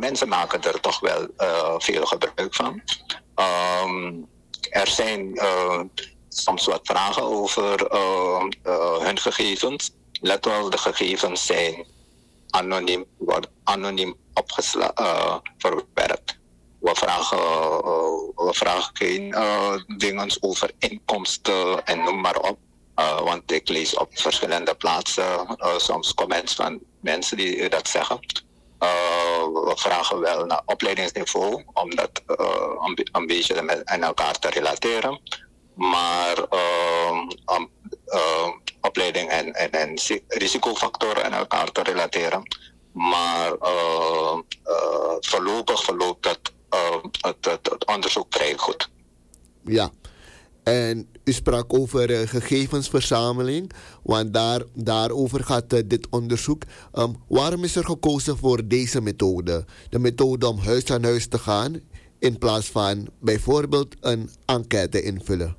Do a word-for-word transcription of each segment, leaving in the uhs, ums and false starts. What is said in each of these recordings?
mensen maken er toch wel uh, veel gebruik van. Um, er zijn uh, soms wat vragen over uh, uh, hun gegevens. Let wel, de gegevens zijn anoniem, worden anoniem opgesla- uh, verwerkt. We vragen, uh, we vragen geen uh, dingen over inkomsten en noem maar op. Uh, want ik lees op verschillende plaatsen uh, soms comments van mensen die dat zeggen. Uh, we vragen wel naar opleidingsniveau om dat uh, een, een beetje met aan elkaar te relateren. Maar uh, um, uh, opleiding en, en, en risicofactoren aan elkaar te relateren. Maar uh, uh, voorlopig verloopt het, uh, het, het, het onderzoek vrij goed. Ja, en u sprak over uh, gegevensverzameling, want daar, daarover gaat uh, dit onderzoek. Um, waarom is er gekozen voor deze methode? De methode om huis aan huis te gaan, in plaats van bijvoorbeeld een enquête invullen?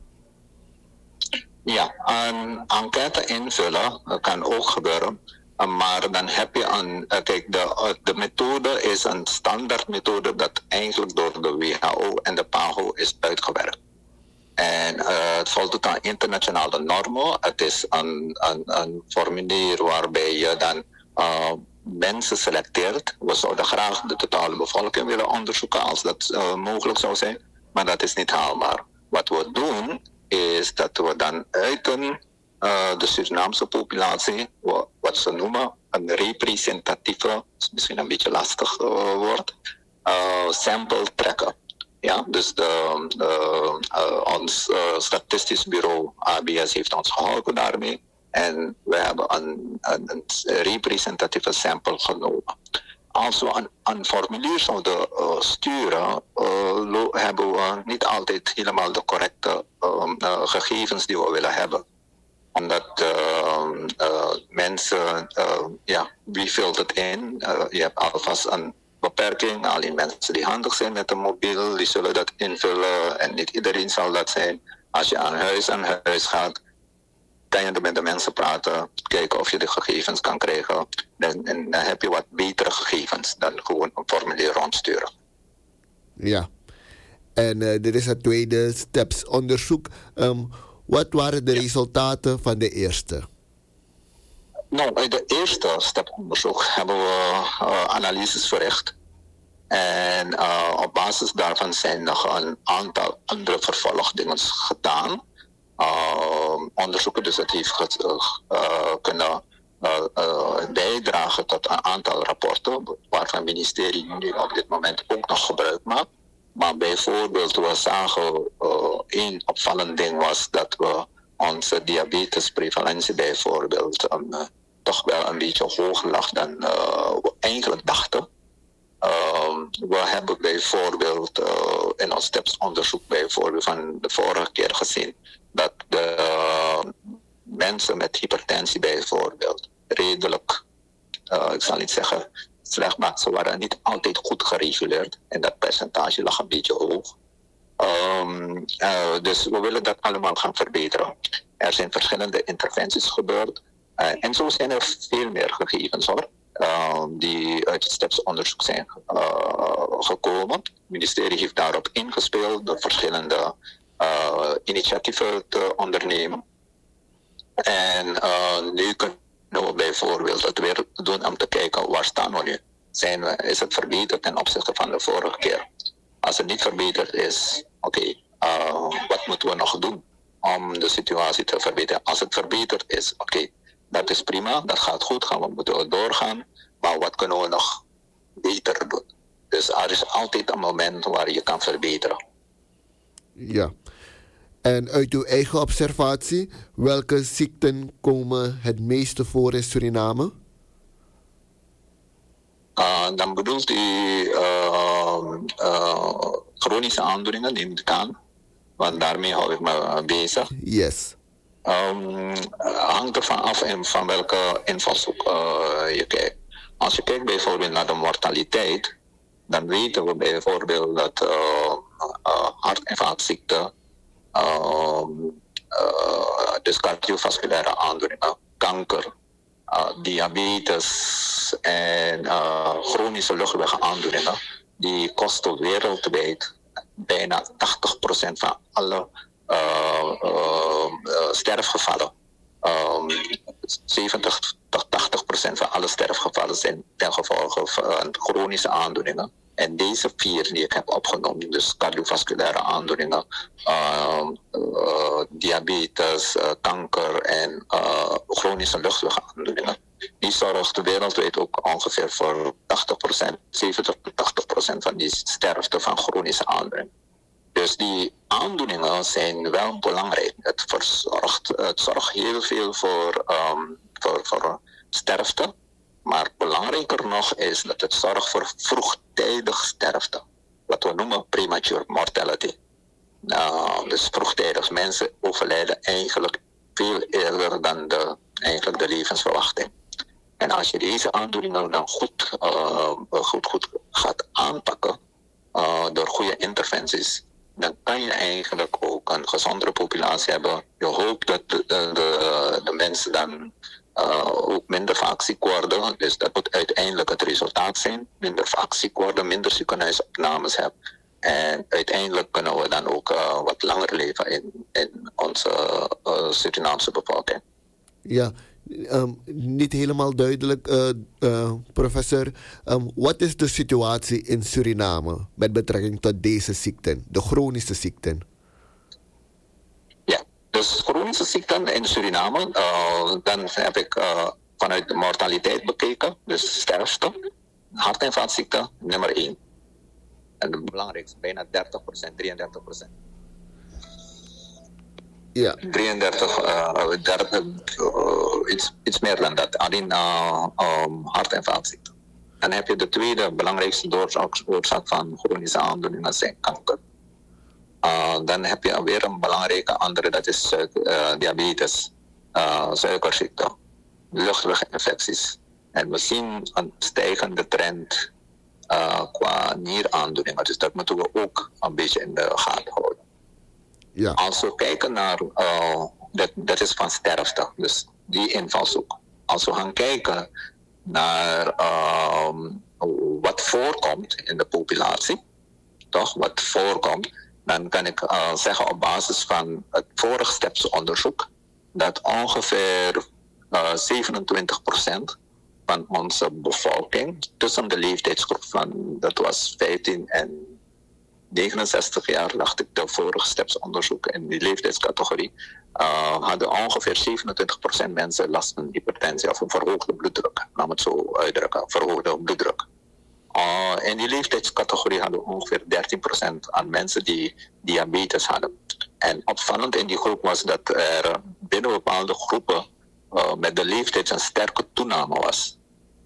Ja, een enquête invullen kan ook gebeuren. Maar dan heb je een, kijk, de, de methode is een standaard methode dat eigenlijk door de W H O en de P A H O is uitgewerkt. En uh, het voldoet aan internationale normen. Het is een, een, een formulier waarbij je dan uh, mensen selecteert. We zouden graag de totale bevolking willen onderzoeken als dat uh, mogelijk zou zijn. Maar dat is niet haalbaar. Wat we doen is dat we dan uit een Uh, de Surinaamse populatie, wat ze noemen een representatieve, is misschien een beetje lastig uh, woord, uh, sample trekken. Ja, dus de, de, uh, ons uh, statistisch bureau A B S heeft ons geholpen daarmee en we hebben een, een, een representatieve sample genomen. Als we een, een formulier zouden uh, sturen, uh, lo- hebben we niet altijd helemaal de correcte uh, uh, gegevens die we willen hebben. Omdat uh, uh, mensen, uh, ja, wie vult het in? Uh, je hebt alvast een beperking. Alleen mensen die handig zijn met een mobiel, die zullen dat invullen. En niet iedereen zal dat zijn. Als je aan huis aan huis gaat, kan je met de mensen praten. Kijken of je de gegevens kan krijgen. En, en dan heb je wat betere gegevens dan gewoon een formulier rondsturen. Ja. En uh, dit is het tweede steps onderzoek. Um, Wat waren de resultaten van de eerste? Nou, bij de eerste steponderzoek hebben we uh, analyses verricht. En uh, op basis daarvan zijn nog een aantal andere vervolgdingen gedaan. Uh, onderzoeken, dus het heeft uh, uh, kunnen uh, uh, bijdragen tot een aantal rapporten, waarvan het ministerie nu op dit moment ook nog gebruik maakt. Maar bijvoorbeeld, we zagen uh, één opvallend ding was dat we onze diabetesprevalentie bijvoorbeeld um, uh, toch wel een beetje hoger lag dan uh, we eigenlijk dachten. Uh, we hebben bijvoorbeeld uh, in ons stepsonderzoek bijvoorbeeld van de vorige keer gezien dat de uh, mensen met hypertensie bijvoorbeeld redelijk, uh, ik zal niet zeggen slecht, maar ze waren niet altijd goed gereguleerd en dat percentage lag een beetje hoog. Um, uh, dus we willen dat allemaal gaan verbeteren. Er zijn verschillende interventies gebeurd uh, en zo zijn er veel meer gegevens hoor, uh, die uit het stepsonderzoek zijn uh, gekomen. Het ministerie heeft daarop ingespeeld door verschillende uh, initiatieven te ondernemen. En uh, nu kunnen we bijvoorbeeld het weer doen om te kijken waar staan we nu. Zijn we, is het verbeterd ten opzichte van de vorige keer? Als het niet verbeterd is, oké, okay, uh, wat moeten we nog doen om de situatie te verbeteren? Als het verbeterd is, oké, okay, dat is prima, dat gaat goed, gaan we moeten doorgaan. Maar wat kunnen we nog beter doen? Dus er is altijd een moment waar je kan verbeteren. Ja. En uit uw eigen observatie, welke ziekten komen het meeste voor in Suriname? Uh, dan bedoelt u uh, uh, chronische aandoeningen, neem ik aan. Want daarmee hou ik me bezig. Yes. Um, hangt ervan af in, van welke invalshoek uh, je kijkt. Als je kijkt bijvoorbeeld naar de mortaliteit, dan weten we bijvoorbeeld dat uh, uh, hart- en vaatziekten, uh, uh, dus cardiovasculaire aandoeningen, kanker, uh, diabetes en uh, chronische luchtwegaandoeningen, die kosten wereldwijd bijna tachtig procent van alle uh, uh, uh, sterfgevallen. Um, zeventig tot tachtig procent van alle sterfgevallen zijn ten gevolge van chronische aandoeningen. En deze vier die ik heb opgenomen, dus cardiovasculaire aandoeningen, uh, uh, diabetes, uh, kanker en uh, chronische luchtwegaandoeningen, die zorgen wereldwijd ook ongeveer voor tachtig procent, zeventig tot tachtig procent van die sterfte van chronische aandoeningen. Dus die aandoeningen zijn wel belangrijk. Het, verzorgt, het zorgt heel veel voor, um, voor, voor sterfte. Maar belangrijker nog is dat het zorgt voor vroegtijdig sterfte. Wat we noemen premature mortality. Uh, dus vroegtijdig. Mensen overlijden eigenlijk veel eerder dan de, eigenlijk de levensverwachting. En als je deze aandoeningen dan goed, uh, goed, goed gaat aanpakken uh, door goede interventies, dan kan je eigenlijk ook een gezondere populatie hebben. Je hoopt dat de, de, de, de mensen dan uh, ook minder vaak ziek worden. Dus dat moet uiteindelijk het resultaat zijn. Minder vaak ziek worden, minder ziekenhuisopnames hebben. En uiteindelijk kunnen we dan ook uh, wat langer leven in, in onze uh, Surinaamse bevolking. Ja, um, niet helemaal duidelijk, uh, uh, professor. Um, wat is de situatie in Suriname met betrekking tot deze ziekten, de chronische ziekten? Ja, dus chronische ziekten in Suriname, uh, dan heb ik uh, vanuit de mortaliteit bekeken, dus sterfte, hart- en vaatziekten, nummer één. En het belangrijkste, bijna dertig procent, drieëndertig procent. Ja. drieëndertig, uh, dertig, uh, iets, iets meer dan dat. Alleen uh, um, hart- en vaatziekten. Dan heb je de tweede belangrijkste oorzaak, oorzaak van chronische aandoeningen, zijn kanker. Uh, dan heb je weer een belangrijke andere, dat is uh, diabetes, uh, suikerziekte, luchtweginfecties. En we zien een stijgende trend uh, qua nieraandoeningen. Dus dat moeten we ook een beetje in de gaten houden. Ja. Als we kijken naar, uh, dat, dat is van sterfte, dus die invalshoek. Als we gaan kijken naar uh, wat voorkomt in de populatie, toch, wat voorkomt, dan kan ik uh, zeggen op basis van het vorige stepsonderzoek dat ongeveer uh, zevenentwintig procent van onze bevolking tussen de leeftijdsgroep van, dat was vijftien en negenenzestig jaar, dacht ik, de vorige stepsonderzoek in die leeftijdscategorie, uh, hadden ongeveer zevenentwintig procent mensen last van hypertensie of een verhoogde bloeddruk. Laat me het zo uitdrukken, verhoogde bloeddruk. Uh, in die leeftijdscategorie hadden we ongeveer dertien procent aan mensen die diabetes hadden. En opvallend in die groep was dat er binnen bepaalde groepen uh, met de leeftijd een sterke toename was.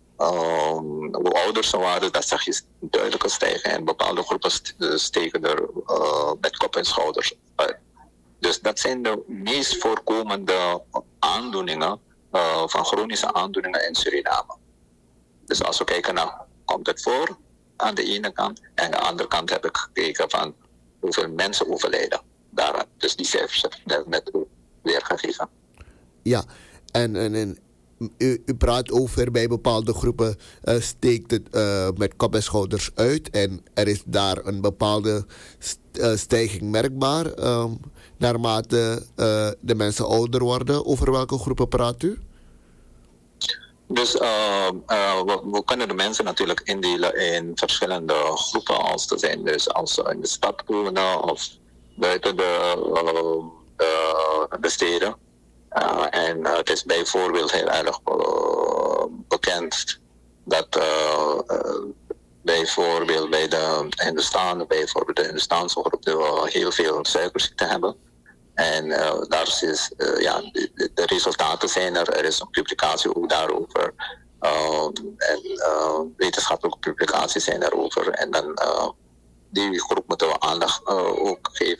Um, hoe ouder ze waren, dat zag je duidelijke stijgen. En bepaalde groepen stegen er uh, met kop en schouders uit. Dus dat zijn de meest voorkomende aandoeningen uh, van chronische aandoeningen in Suriname. Dus als we kijken naar, komt het voor aan de ene kant. En aan de andere kant heb ik gekeken van hoeveel mensen overlijden daaraan. Dus die cijfers heb ik net weergegeven. Ja, en... en, en... U, u praat over bij bepaalde groepen uh, steekt het uh, met kop en schouders uit. En er is daar een bepaalde st- uh, stijging merkbaar um, naarmate uh, de mensen ouder worden. Over welke groepen praat u? Dus uh, uh, we, we kunnen de mensen natuurlijk indelen in verschillende groepen als te zijn. Dus als ze in de stad wonen of buiten de, uh, uh, de steden. Uh, en uh, het is bijvoorbeeld heel erg uh, bekend dat uh, uh, bijvoorbeeld bij de Hindustanen, bijvoorbeeld de Hindustaanse groep, we heel veel suikerziekte hebben. En uh, daar is, uh, ja, de, de resultaten zijn er, er is een publicatie ook daarover. Uh, en uh, wetenschappelijke publicaties zijn erover. En dan uh, die groep moeten we aandacht uh, ook geven.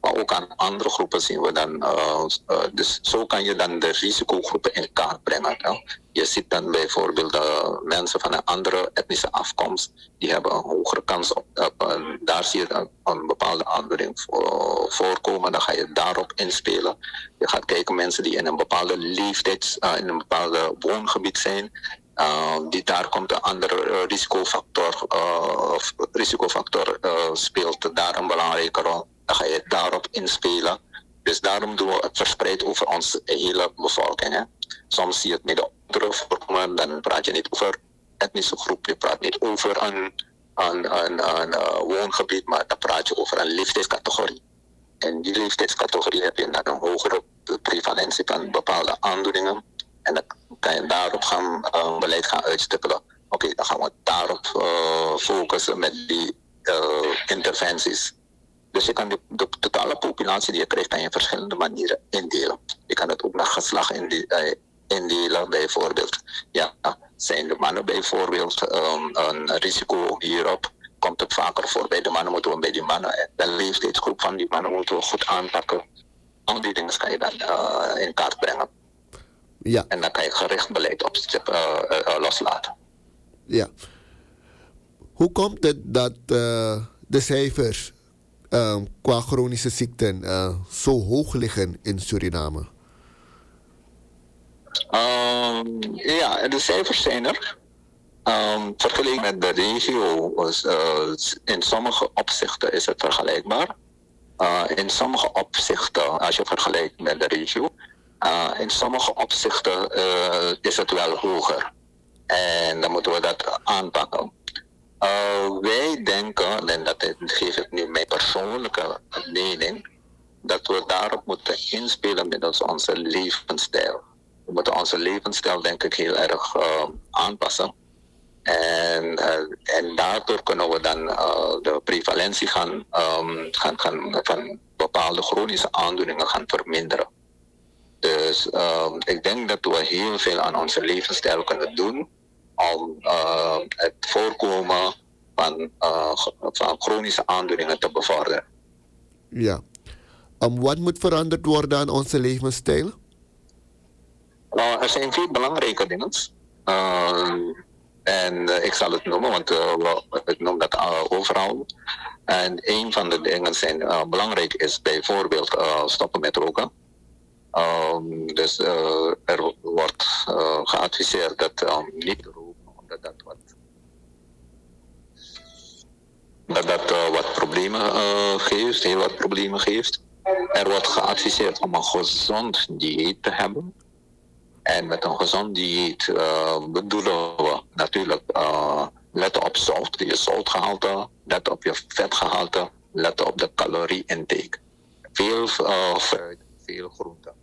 Maar ook aan andere groepen zien we dan. Uh, uh, dus zo kan je dan de risicogroepen in kaart brengen. Ja. Je ziet dan bijvoorbeeld uh, mensen van een andere etnische afkomst, die hebben een hogere kans op. op uh, daar zie je dan een bepaalde aandoening voor, voorkomen. Dan ga je daarop inspelen. Je gaat kijken mensen die in een bepaalde leeftijd, uh, in een bepaalde woongebied zijn. Uh, die daar komt een andere uh, risicofactor, uh, risicofactor uh, speelt daar een belangrijke rol. Dan ga je daarop inspelen. Dus daarom doen we het verspreid over onze hele bevolking. Hè. Soms zie je het met de ouderen voorkomen, dan praat je niet over etnische groep, je praat niet over een, een, een, een uh, woongebied, maar dan praat je over een leeftijdscategorie. En die leeftijdscategorie heb je dan een hogere prevalentie van bepaalde aandoeningen. En dan kan je daarop gaan uh, beleid gaan uitstippelen. Oké, okay, dan gaan we daarop uh, focussen met die uh, interventies. Dus je kan de, de totale populatie die je krijgt, kan je verschillende manieren indelen. Je kan het ook naar geslacht indelen, bijvoorbeeld. Ja, zijn de mannen bijvoorbeeld um, een risico hierop? Komt het vaker voor bij de mannen, moeten we bij die mannen, de leeftijdsgroep van die mannen moeten we goed aanpakken. Al die dingen kan je dan uh, in kaart brengen. Ja. En dan kan je gericht beleid op stip, uh, uh, loslaten. Ja. Hoe komt het dat uh, de cijfers uh, qua chronische ziekten uh, zo hoog liggen in Suriname? Um, ja, de cijfers zijn er. Um, vergeleken met de regio, is, uh, in sommige opzichten is het vergelijkbaar. Uh, in sommige opzichten, als je vergelijkt met de regio, uh, in sommige opzichten uh, is het wel hoger. En dan moeten we dat aanpakken. Uh, wij denken, en dat geef ik nu mijn persoonlijke mening, dat we daarop moeten inspelen middels onze levensstijl. We moeten onze levensstijl denk ik heel erg uh, aanpassen. En, uh, en daardoor kunnen we dan uh, de prevalentie gaan, um, gaan, gaan, van bepaalde chronische aandoeningen gaan verminderen. Dus uh, ik denk dat we heel veel aan onze levensstijl kunnen doen om uh, het voorkomen van, uh, van chronische aandoeningen te bevorderen. Ja. Um, wat moet veranderd worden aan onze levensstijl? Uh, er zijn veel belangrijke dingen. Uh, en uh, ik zal het noemen, want uh, ik noem dat uh, overal. En een van de dingen zijn uh, belangrijk is bijvoorbeeld uh, stoppen met roken. Um, dus uh, er wordt uh, geadviseerd dat um, niet te roken, omdat dat wat, dat, dat uh, wat problemen uh, geeft, heel wat problemen geeft. Er wordt geadviseerd om een gezond dieet te hebben. En met een gezond dieet uh, bedoelen we natuurlijk uh, letten op zout, je zoutgehalte, letten op je vetgehalte, letten op de calorie-intake. Veel uh, fruit, veel groente.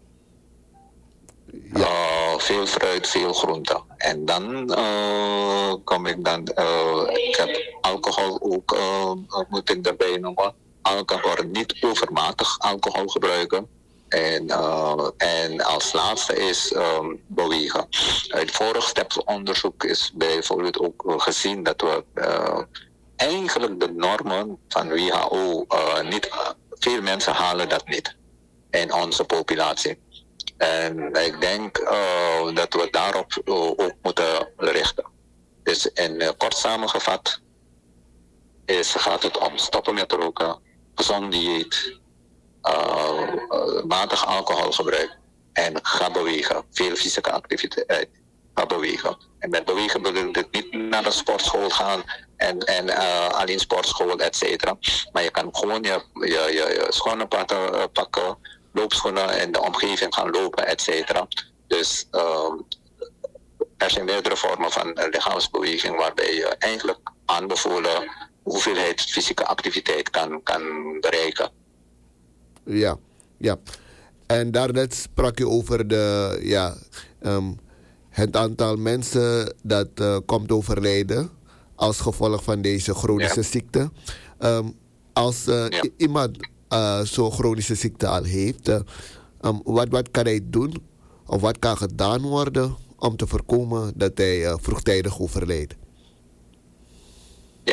Ja. Uh, veel fruit, veel groente. En dan uh, kom ik dan, uh, ik heb alcohol ook, uh, moet ik daarbij noemen. Alcohol, niet overmatig alcohol gebruiken. En, uh, en als laatste is um, bewegen. Uit vorig stapsonderzoek is bijvoorbeeld ook gezien dat we uh, eigenlijk de normen van W H O, uh, niet, uh, veel mensen halen dat niet in onze populatie. En ik denk uh, dat we daarop uh, ook moeten richten. Dus in uh, kort samengevat is, gaat het om stoppen met roken, gezond dieet, uh, uh, matig alcoholgebruik en ga bewegen. Veel fysieke activiteit. Ga bewegen. En met bewegen bedoel ik niet naar de sportschool gaan en, en uh, alleen sportschool, et cetera. Maar je kan gewoon je, je, je, je schoenen pakken, uh, pakken, loopschoenen in de omgeving gaan lopen, et cetera. Dus uh, er zijn meerdere vormen van uh, lichaamsbeweging waarbij je eigenlijk aanbevolen hoeveelheid fysieke activiteit kan, kan bereiken. Ja, ja. En daarnet sprak je over de, ja, um, het aantal mensen dat uh, komt overlijden als gevolg van deze chronische ja. ziekte. Um, als uh, ja. i- iemand uh, zo'n chronische ziekte al heeft, uh, um, wat, wat kan hij doen of wat kan gedaan worden om te voorkomen dat hij uh, vroegtijdig overlijdt? Ja, dus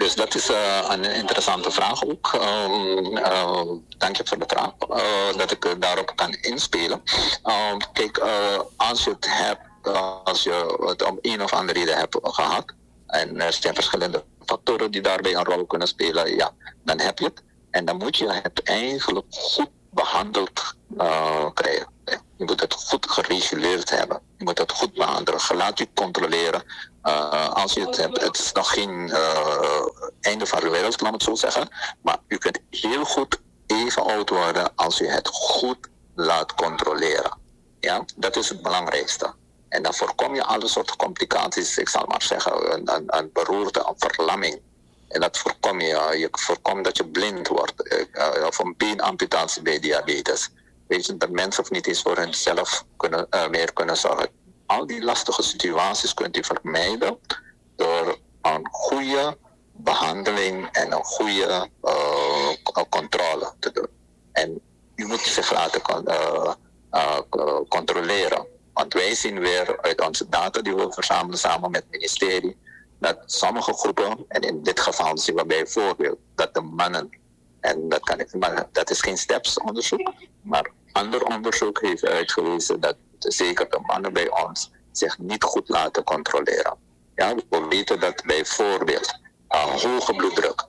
dus dat is uh, een interessante vraag ook. Um, uh, dank je voor de vraag, uh, dat ik uh, daarop kan inspelen. Um, kijk, uh, als je het hebt, uh, als je het om een of andere reden hebt gehad, en er zijn verschillende factoren die daarbij een rol kunnen spelen, ja, dan heb je het. En dan moet je het eigenlijk goed behandeld uh, krijgen. Je moet het goed gereguleerd hebben. Je moet het goed behandelen. Je laat je controleren. Uh, als je het hebt, het is nog geen uh, einde van de wereld, laat me het zo zeggen. Maar je kunt heel goed even oud worden als je het goed laat controleren. Ja, dat is het belangrijkste. En dan voorkom je alle soorten complicaties, ik zal maar zeggen, een, een, een beroerte, een verlamming. En dat voorkom je. Je voorkomt dat je blind wordt. Uh, of een beenamputatie bij diabetes. Weet je, dat mensen of niet eens voor hunzelf kunnen, uh, meer kunnen zorgen. Al die lastige situaties kunt u vermijden door een goede behandeling en een goede uh, controle te doen. En u moet zich laten uh, uh, controleren. Want wij zien weer uit onze data die we verzamelen samen met het ministerie, dat sommige groepen, en in dit geval zien we bijvoorbeeld dat de mannen, en dat, kan ik, maar dat is geen STEPS-onderzoek, maar ander onderzoek heeft uitgewezen dat zeker de mannen bij ons zich niet goed laten controleren. Ja, we weten dat bijvoorbeeld uh, hoge bloeddruk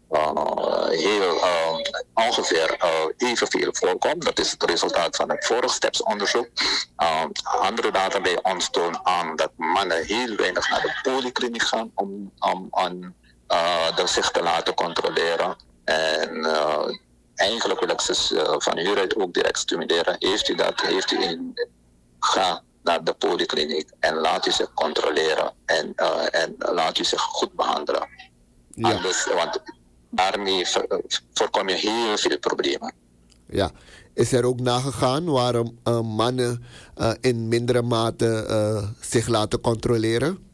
uh, heel, uh, ongeveer uh, evenveel voorkomt. Dat is het resultaat van het vorige STEPS-onderzoek. Uh, andere data bij ons tonen aan dat mannen heel weinig naar de polykliniek gaan om, om, om uh, de zich te laten controleren. En uh, eigenlijk wil ik ze uh, van hieruit ook direct stimuleren. Heeft u dat? Heeft u in? Ga naar de polykliniek en laat u zich controleren en, uh, en laat u zich goed behandelen. Ja. Anders, want daarmee voorkom je heel veel problemen. Ja. Is er ook nagegaan waarom uh, mannen uh, in mindere mate uh, zich laten controleren?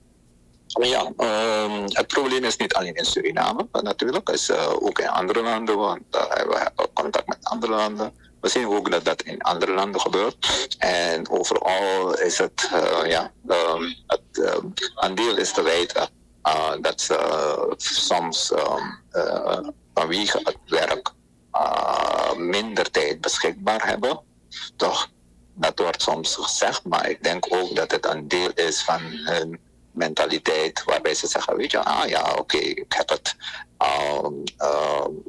Ja, um, het probleem is niet alleen in Suriname natuurlijk, het is uh, ook in andere landen, want uh, we hebben contact met andere landen. We zien ook dat dat in andere landen gebeurt. En overal is het, uh, ja, um, het um, een deel is te wijten uh, dat ze uh, soms um, uh, vanwege het werk uh, minder tijd beschikbaar hebben. Toch, dat wordt soms gezegd, maar ik denk ook dat het een deel is van hun mentaliteit, waarbij ze zeggen, weet je, ah ja, oké, okay, ik heb het. Um, um,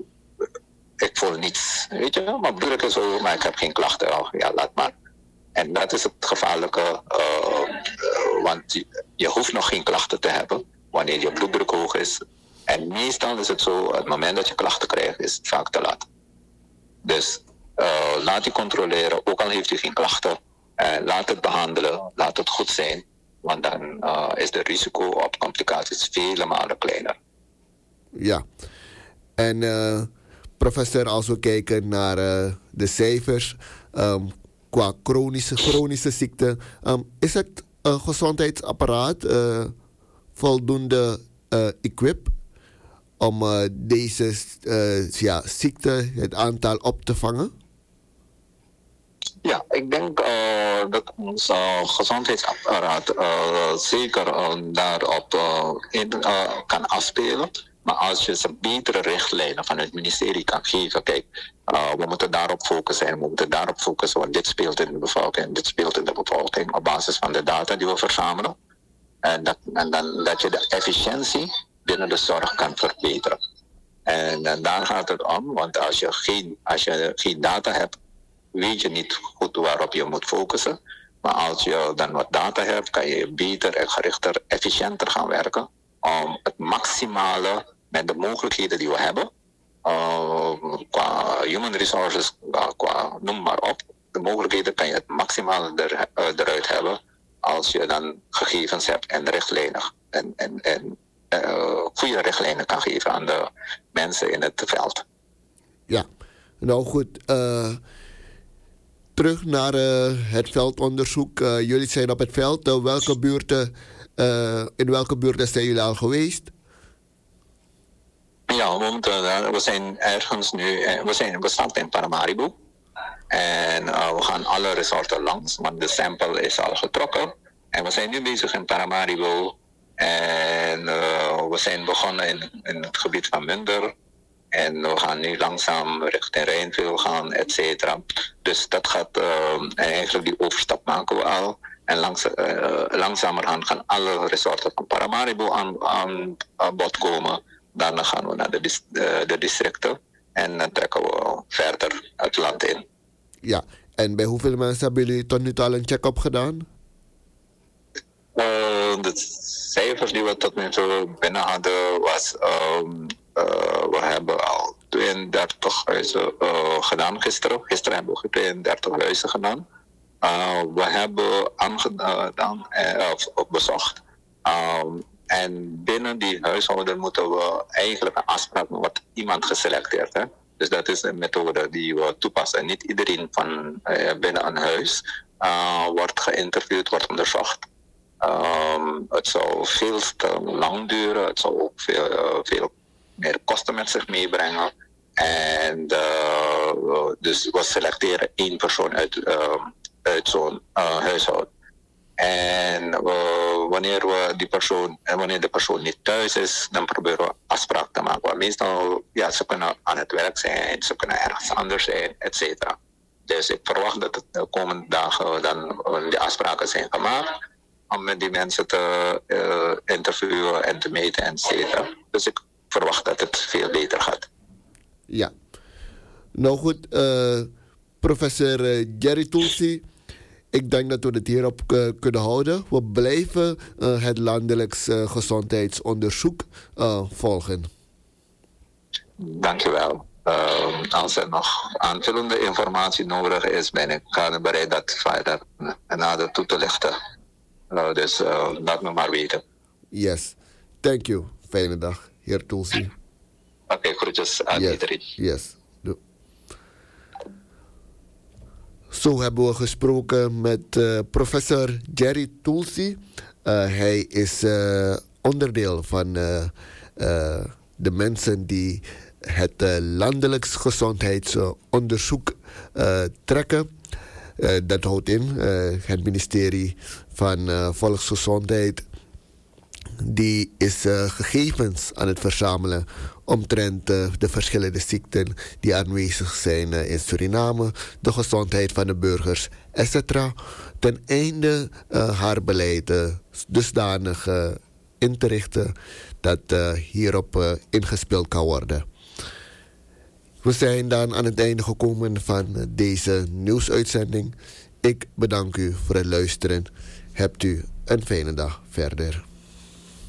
Ik voel niets, weet je wel, maar bloeddruk is zo, maar ik heb geen klachten. Oh, ja, laat maar. En dat is het gevaarlijke, uh, uh, want je, je hoeft nog geen klachten te hebben wanneer je bloeddruk hoog is. En meestal is het zo, het moment dat je klachten krijgt, is het vaak te laat. Dus uh, laat je controleren, ook al heeft u geen klachten. Uh, laat het behandelen, laat het goed zijn, want dan uh, is het risico op complicaties vele malen kleiner. Ja, en uh... professor, als we kijken naar uh, de cijfers um, qua chronische, chronische ziekte, um, is het uh, gezondheidsapparaat uh, voldoende uh, equip om uh, deze uh, ja, ziekte, het aantal op te vangen? Ja, ik denk uh, dat ons uh, gezondheidsapparaat uh, zeker uh, daarop uh, in, uh, kan afspelen. Maar als je ze betere richtlijnen van het ministerie kan geven, kijk, uh, we moeten daarop focussen en we moeten daarop focussen, want dit speelt in de bevolking, dit speelt in de bevolking op basis van de data die we verzamelen. En, dat, en dan dat je de efficiëntie binnen de zorg kan verbeteren. En, en daar gaat het om, want als je, geen, als je geen data hebt, weet je niet goed waarop je moet focussen. Maar als je dan wat data hebt, kan je beter en gerichter, efficiënter gaan werken. Om het maximale met de mogelijkheden die we hebben, uh, qua human resources, uh, qua noem maar op, de mogelijkheden kan je het maximale er, uh, eruit hebben als je dan gegevens hebt en richtlijnen en, en, en uh, goede richtlijnen kan geven aan de mensen in het veld. Ja, nou goed. Uh, terug naar uh, het veldonderzoek. Uh, jullie zijn op het veld. Uh, welke buurten, uh, in welke buurten zijn jullie al geweest? Ja, we zijn ergens nu, we, zijn, we starten in Paramaribo. En uh, we gaan alle resorten langs, want de sample is al getrokken. En we zijn nu bezig in Paramaribo. En uh, we zijn begonnen in, in het gebied van Minder. En we gaan nu langzaam richting Rijnveel gaan, et cetera. Dus dat gaat, uh, en eigenlijk die overstap maken we al. En langs, uh, langzamerhand gaan alle resorten van Paramaribo aan, aan, aan bod komen. Daarna gaan we naar de, dis, uh, de districten. En dan trekken we verder het land in. Ja, en bij hoeveel mensen hebben jullie tot nu toe al een check-up gedaan? Uh, de cijfers die we tot nu toe binnen hadden was... Um, uh, we hebben al tweeëndertig huizen uh, gedaan gisteren. Gisteren hebben we tweeëndertig huizen gedaan. Uh, we hebben aangedaan uh, of, of bezocht. Um, en binnen die huishouden moeten we eigenlijk een afspraak met wat iemand geselecteerd heeft. Dus dat is een methode die we toepassen. Niet iedereen van uh, binnen een huis uh, wordt geïnterviewd, wordt onderzocht. Um, het zou veel te lang duren. Het zou ook veel, uh, veel meer kosten met zich meebrengen. En uh, dus we selecteren één persoon uit, uh, uit zo'n uh, huishouden. En uh, wanneer, we die persoon, en wanneer de persoon niet thuis is, dan proberen we afspraak te maken. Want meestal, ja, ze kunnen aan het werk zijn, ze kunnen ergens anders zijn, et cetera. Dus ik verwacht dat het de komende dagen dan uh, die afspraken zijn gemaakt. Om met die mensen te uh, interviewen en te meten, et cetera. Dus ik verwacht dat het veel beter gaat. Ja. Nou goed, uh, professor Jerry Tulsi. Ik denk dat we het hierop uh, kunnen houden. We blijven uh, het landelijks uh, gezondheidsonderzoek uh, volgen. Dankjewel. Uh, als er nog aanvullende informatie nodig is, ben ik bereid dat verder nader toe te lichten. Uh, dus uh, laat me maar weten. Yes. Thank you. Fijne dag, heer Tulsi. Oké, okay, groetjes aan yes. iedereen. Yes. Do. Zo hebben we gesproken met uh, professor Jerry Tulsi. Uh, hij is uh, onderdeel van uh, uh, de mensen die het uh, landelijks gezondheidsonderzoek uh, trekken. Uh, dat houdt in uh, het ministerie van uh, Volksgezondheid. Die is uh, gegevens aan het verzamelen omtrent uh, de verschillende ziekten die aanwezig zijn uh, in Suriname, de gezondheid van de burgers, et cetera. Ten einde uh, haar beleid uh, dusdanig uh, in te richten dat uh, hierop uh, ingespeeld kan worden. We zijn dan aan het einde gekomen van deze nieuwsuitzending. Ik bedank u voor het luisteren. Hebt u een fijne dag verder.